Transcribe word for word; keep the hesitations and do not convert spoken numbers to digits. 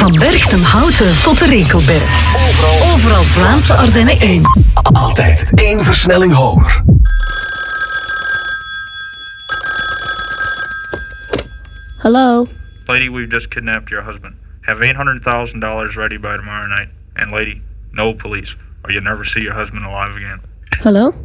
Van Berchten-Houten tot de Rekelberg. Overal, Overal Vlaamse Ardennen één. Altijd één versnelling hoger. Hello? Lady, we've just kidnapped your husband. Have eight hundred thousand dollars ready by tomorrow night. And lady, no police, or you'll never see your husband alive again. Hello?